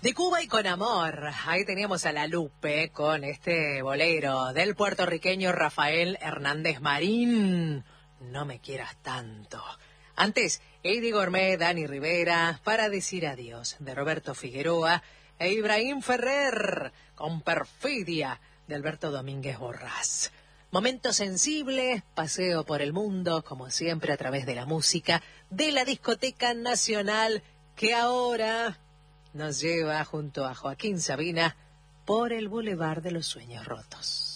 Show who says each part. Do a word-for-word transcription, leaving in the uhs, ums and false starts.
Speaker 1: De Cuba y con amor. Ahí teníamos a la Lupe con este bolero del puertorriqueño Rafael Hernández Marín. No me quieras tanto. Antes, Eddie Gourmet, Dani Rivera, Para decir adiós, de Roberto Figueroa e Ibrahim Ferrer, con Perfidia, de Alberto Domínguez Borrás. Momentos sensibles, paseo por el mundo, como siempre a través de la música de la Discoteca Nacional, que ahora nos lleva junto a Joaquín Sabina por el Boulevard de los Sueños Rotos.